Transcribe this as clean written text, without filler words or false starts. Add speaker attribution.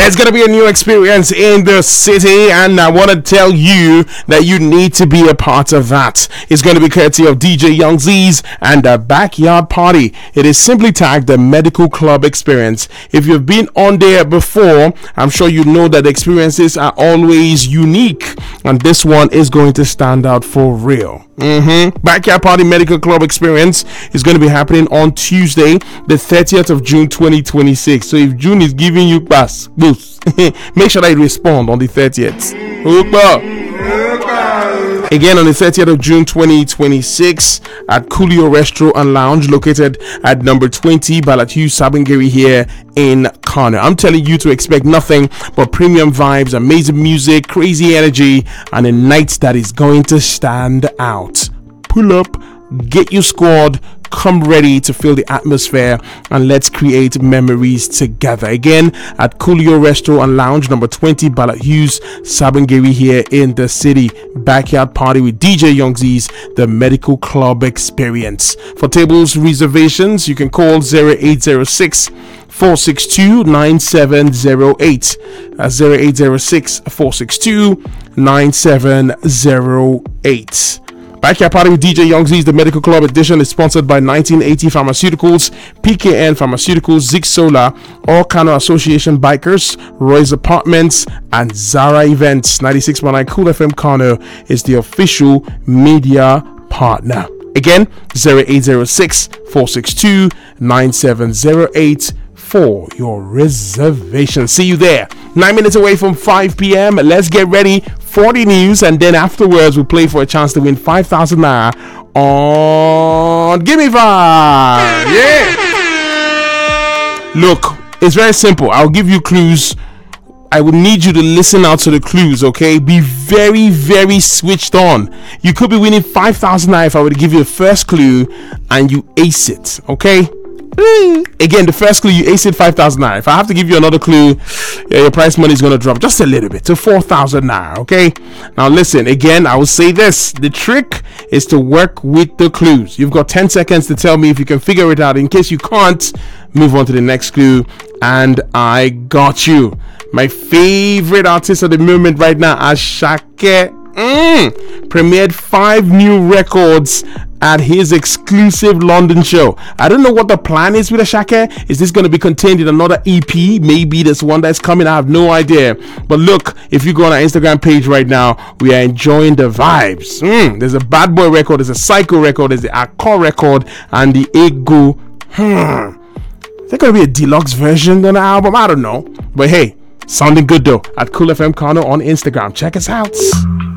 Speaker 1: It's going to be a new experience in the city, and I want to tell you that you need to be a part of that. It's going to be courtesy of DJ Young Z's and a backyard party. It is simply tagged the Medical Club Experience. If you've been on there before, I'm sure you know that the experiences are always unique, and this one is going to stand out for real. Backyard Party Medical Club Experience is going to be happening on Tuesday, the 30th of June 2026. So if June is giving you boost, make sure that you respond on the 30th. Again, on the 30th of June 2026 at Coolio Restaurant and Lounge, located at number 20 Balatu Sabangeri here in Kano. I'm telling you to expect nothing but premium vibes, amazing music, crazy energy, and a night that is going to stand out. Pull up, get your squad, come ready to feel the atmosphere, and let's create memories together. Again, at Coolio Restaurant and Lounge, number 20 Ballot Hughes, Sabangeri here in the city. Backyard party with DJ Young Z's, the Medical Club Experience. For tables reservations, you can call 0806 462 9708. 0806 462 9708. Backyard Party with DJ Young Z's, the Medical Club edition, is sponsored by 1980 Pharmaceuticals, PKN Pharmaceuticals, Zig Solar, All Kano Association Bikers, Roy's Apartments, and Zara Events. 96.9 Cool FM Kano is the official media partner. Again, 0806 462 9708 for your reservation. See you there. 9 minutes away from 5 p.m. Let's get ready for the news, and then afterwards we'll play for a chance to win 5,000 naira on Gimme Five. Yeah. Look, it's very simple. I'll give you clues. I would need you to listen out to the clues, okay? Be very, very switched on. You could be winning 5,000 naira if I were to give you the first clue and you ace it, okay? Again, the first clue, you ace it, 5,000 naira. If I have to give you another clue, your prize money is going to drop just a little bit to 4,000 naira, okay? Now listen, again, I will say this. The trick is to work with the clues. You've got 10 seconds to tell me if you can figure it out. In case you can't, move on to the next clue, and I got you. My favorite artist at the moment right now, Asake, premiered 5 new records at his exclusive London show. I don't know what the plan is with Asake. Is this going to be contained in another EP? Maybe this one that's coming. I have no idea. But look, if you go on our Instagram page right now, we are enjoying the vibes. There's a Bad Boy record, there's a Psycho record, there's the Accor record, and the Ego. Is there going to be a deluxe version on the album? I don't know. But hey, sounding good though. At Cool FM Kano on Instagram. Check us out.